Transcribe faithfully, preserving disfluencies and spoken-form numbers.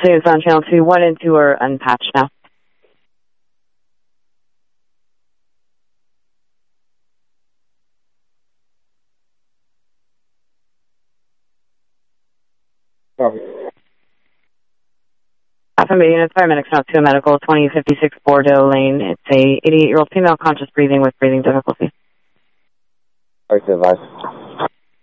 Students on channel two, one and two are unpatched now. Copy. F M B units, paramedics now to a medical, twenty fifty-six Bordeaux Lane. It's a eighty-eight-year-old female conscious breathing with breathing difficulty. Alright, advice.